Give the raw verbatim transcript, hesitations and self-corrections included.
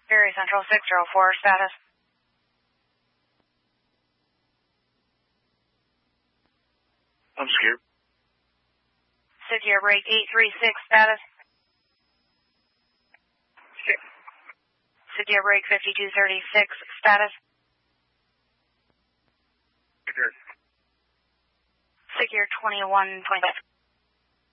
Erie Central six zero four, status. I'm scared. City Air break eight three six, status. Six. City Air break fifty-two thirty-six, status. Scared. Figure twenty-one point five.